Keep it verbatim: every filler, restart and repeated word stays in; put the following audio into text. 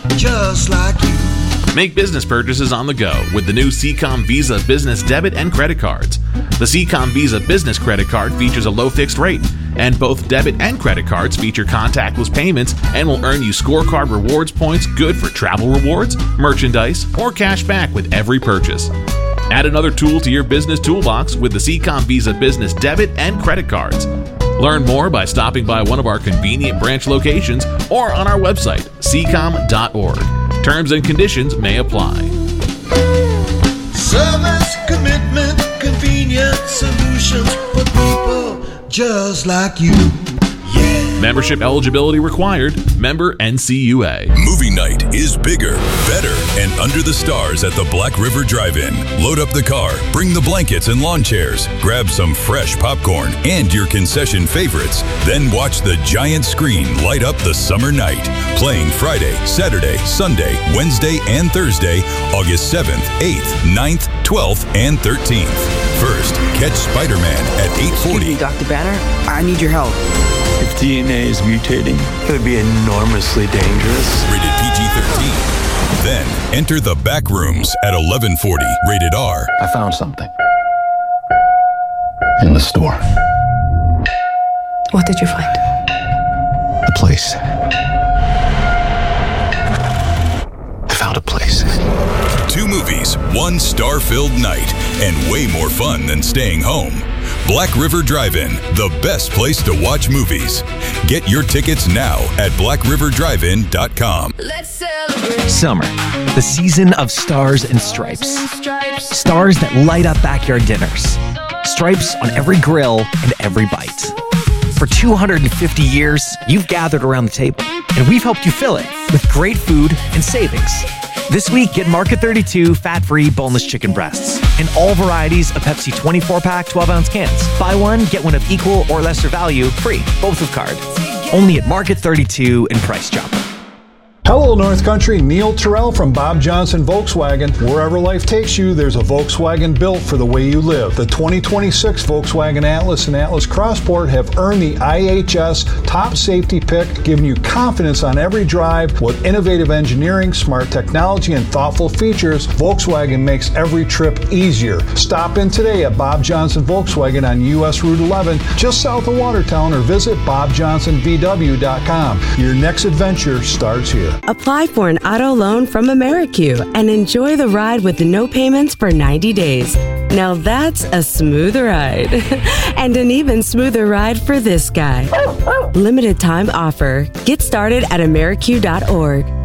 just like you. Make business purchases on the go with the new C COM Visa Business Debit and Credit Cards. The C COM Visa Business Credit Card features a low fixed rate, and both debit and credit cards feature contactless payments and will earn you scorecard rewards points good for travel rewards, merchandise, or cash back with every purchase. Add another tool to your business toolbox with the C COM Visa Business Debit and Credit Cards. Learn more by stopping by one of our convenient branch locations or on our website, c com dot org. Terms and conditions may apply. Service, commitment, convenient solutions for people just like you. Yeah. Membership eligibility required. Member N C U A. Movie night is bigger, better, and under the stars at the Black River Drive-In. Load up the car, bring the blankets and lawn chairs, grab some fresh popcorn and your concession favorites, then watch the giant screen light up the summer night. Playing Friday, Saturday, Sunday, Wednesday, and Thursday, August seventh, eighth, ninth, twelfth, and thirteenth. First, catch Spider-Man at eight forty. Excuse me, Doctor Banner, I need your help. If D N A is mutating, it would be enormously dangerous. Rated P G thirteen. Then, enter the back rooms at eleven forty. Rated R. I found something. In the store. What did you find? A place. I found a place. Two movies, one star-filled night, and way more fun than staying home. Black River Drive-In, the best place to watch movies. Get your tickets now at black river drive in dot com. Let's celebrate. Summer, the season of stars and stripes. Stars that light up backyard dinners. Stripes on every grill and every bite. For two hundred fifty years, you've gathered around the table, and we've helped you fill it with great food and savings. This week, get Market thirty-two fat-free boneless chicken breasts and all varieties of Pepsi twenty-four pack twelve ounce cans. Buy one, get one of equal or lesser value, free, both with card. Only at Market thirty-two and Price Chopper. Hello, North Country. Neil Terrell from Bob Johnson Volkswagen. Wherever life takes you, there's a Volkswagen built for the way you live. The twenty twenty-six Volkswagen Atlas and Atlas Crossport have earned the I H S Top Safety Pick, giving you confidence on every drive. With innovative engineering, smart technology, and thoughtful features, Volkswagen makes every trip easier. Stop in today at Bob Johnson Volkswagen on U S Route eleven, just south of Watertown, or visit bob johnson v w dot com. Your next adventure starts here. Apply for an auto loan from AmeriQ and enjoy the ride with no payments for ninety days. Now that's a smooth ride. And an even smoother ride for this guy. Limited time offer. Get started at ameriq dot org.